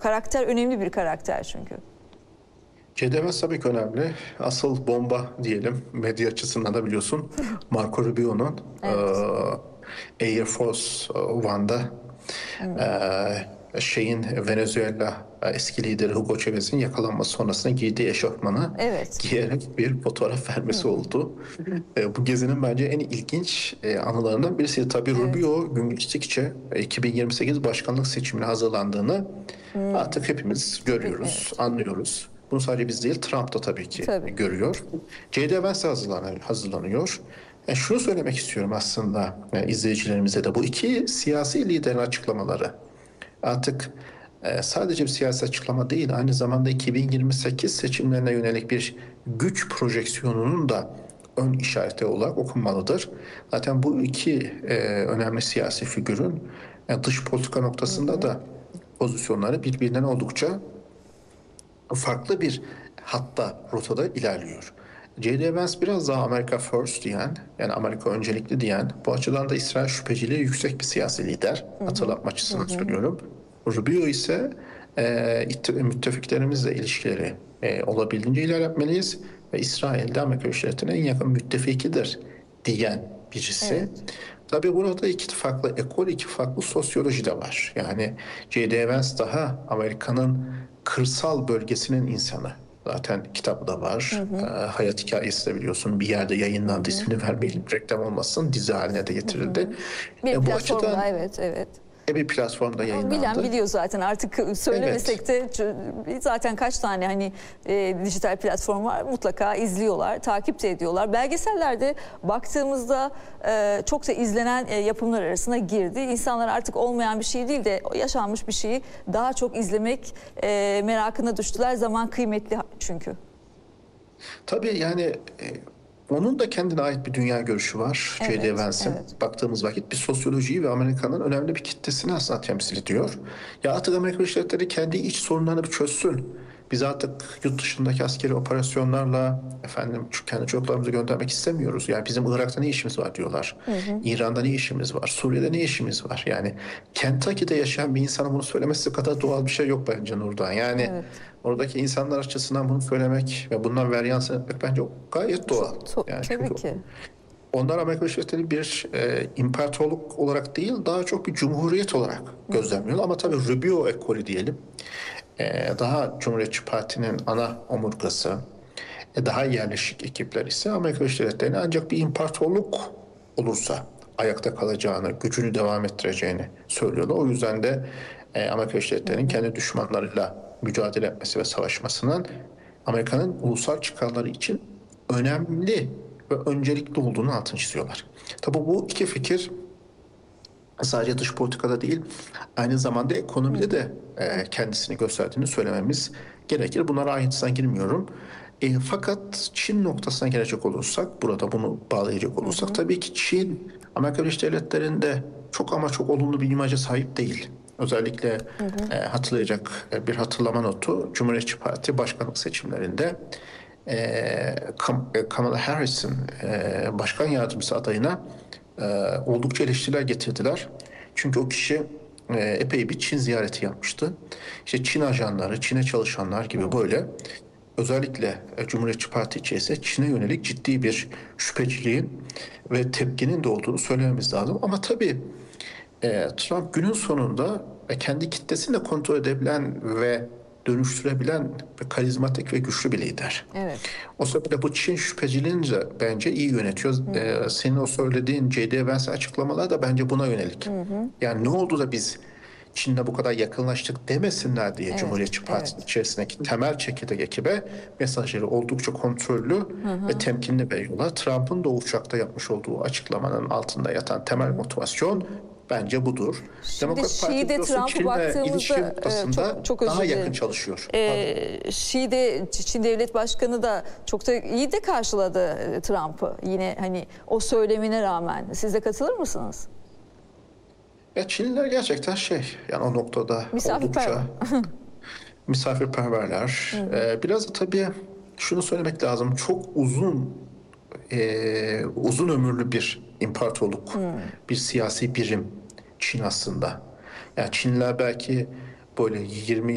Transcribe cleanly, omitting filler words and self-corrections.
Karakter önemli bir karakter çünkü. J.D. Vance tabii ki önemli. Asıl bomba diyelim medya açısından da biliyorsun Marco Rubio'nun Evet. Air Force One'da şeyin Venezuela eski lideri Hugo Chávez'in yakalanması sonrasında giydiği eşofmanı Evet. giyerek bir fotoğraf vermesi oldu. Bu gezinin bence en ilginç anılarından birisi. Tabii Evet. Rubio gün geçtikçe 2028 başkanlık seçimine hazırlandığını artık hepimiz görüyoruz, Evet. anlıyoruz. Bunu sadece biz değil, Trump da tabii ki Tabii. görüyor. J.D. Vance hazırlanıyor. Şunu söylemek istiyorum aslında izleyicilerimize de. Bu iki siyasi liderin açıklamaları artık sadece bir siyasi açıklama değil, aynı zamanda 2028 seçimlerine yönelik bir güç projeksiyonunun da ön işareti olarak okunmalıdır. Zaten bu iki önemli siyasi figürün dış politika noktasında da pozisyonları birbirinden oldukça farklı bir hatta rotada ilerliyor. J.D. Vance biraz daha America First diyen, yani Amerika öncelikli diyen, bu açıdan da İsrail şüpheciliği yüksek bir siyasi lider. Hatırlatma açısından söylüyorum. Rubio ise müttefiklerimizle ilişkileri olabildiğince ilerletmeliyiz ve İsrail'de Amerika Birleşik Devletleri'nin en yakın müttefikidir diyen birisi. Evet. Tabii burada iki farklı ekol, iki farklı sosyoloji de var. Yani J.D. Vance daha Amerika'nın kırsal bölgesinin insanı. Zaten kitabı da var. Hayat hikayesi de biliyorsun bir yerde yayınlandı. İsmini vermeyelim, reklam olmasın. Dizi haline de getirildi. Bir Bu platformda, açıdan evet, evet. bir platformda Ama bilen yayınlandı. biliyor zaten, artık Evet. söylemesek de zaten kaç tane hani dijital platform var, mutlaka izliyorlar, takip de ediyorlar. Belgesellerde baktığımızda çok da izlenen yapımlar arasına girdi. İnsanlar artık olmayan bir şey değil de yaşanmış bir şeyi daha çok izlemek merakına düştüler. Zaman kıymetli çünkü. Tabii yani onun da kendine ait bir dünya görüşü var. J.D. Evet, Vance'in. evet. Baktığımız vakit bir sosyolojiyi ve Amerika'nın önemli bir kitlesini aslında temsil ediyor. Ya artık Amerika Birleşik Devletleri kendi iç sorunlarını bir çözsün. Biz artık yurt dışındaki askeri operasyonlarla kendi çocuklarımızı göndermek istemiyoruz. Yani bizim Irak'ta ne işimiz var diyorlar. İran'da ne işimiz var? Suriye'de ne işimiz var? Yani Kentucky'de yaşayan bir insanın bunu söylemesi kadar doğal bir şey yok bence Nurdan. Yani Evet. oradaki insanlar açısından bunu söylemek ve bundan varyans etmek bence gayet doğal. Yani Tabii çünkü ki. onlar Amerika Birleşik Devletleri bir imparatorluk olarak değil, daha çok bir cumhuriyet olarak gözlemliyorlar. Ama tabii Rubio ekolü diyelim, daha Cumhuriyetçi Parti'nin ana omurgası, daha yerleşik ekipler ise Amerika Birleşik Devletleri'ne ancak bir imparatorluk olursa ayakta kalacağını, gücünü devam ettireceğini söylüyorlar. O yüzden de Amerika Birleşik Devletleri'nin kendi düşmanlarıyla mücadele etmesi ve savaşmasının Amerika'nın ulusal çıkarları için önemli ve öncelikli olduğunu altını çiziyorlar. Tabii bu iki fikir sadece dış politikada değil, aynı zamanda ekonomide de kendisini gösterdiğini söylememiz gerekir. Bunlara ayrıntısına girmiyorum. Fakat Çin noktasına gelecek olursak, burada bunu bağlayacak olursak, tabii ki Çin, Amerika Birleşik Devletleri'nde çok ama çok olumlu bir imaja sahip değil. Özellikle hatırlayacak bir hatırlama notu, Cumhuriyetçi Parti başkanlık seçimlerinde Kamala Harris'in başkan yardımcısı adayına oldukça eleştiriler getirdiler. Çünkü o kişi epey bir Çin ziyareti yapmıştı. İşte Çin ajanları, Çin'e çalışanlar gibi böyle özellikle Cumhuriyetçi Parti içerisinde Çin'e yönelik ciddi bir şüpheciliğin ve tepkinin de olduğunu söylememiz lazım. Ama tabii Trump günün sonunda kendi kitlesini de kontrol edebilen ve dönüştürebilen ve karizmatik ve güçlü bir lider. Evet. O sebeple bu Çin şüpheciliğini de bence iyi yönetiyor. Senin o söylediğin J.D. Vance açıklamalar da bence buna yönelik. Yani ne oldu da biz Çin'le bu kadar yakınlaştık demesinler diye Evet. Cumhuriyetçi Parti'nin Evet. içerisindeki temel çekirdek ekibe mesajları oldukça kontrollü ve temkinli veriyorlar. Trump'ın da o uçakta yapmış olduğu açıklamanın altında yatan temel motivasyon bence budur. Şimdi Demokrat Parti Şii'de biliyorsun Trump'a Çin'le ilişki baktığımızda noktasında çok daha özür yakın dilerim. çalışıyor. Şii'de Çin Devlet Başkanı da çok da iyi de karşıladı Trump'ı. Yine hani o söylemine rağmen. Siz de katılır mısınız? Ya Çinliler gerçekten yani o noktada Misafirperver. oldukça misafirperverler. Biraz da tabii şunu söylemek lazım. Çok uzun ömürlü bir imparatorluk, bir siyasi birim Çin aslında. Yani Çinliler belki böyle 20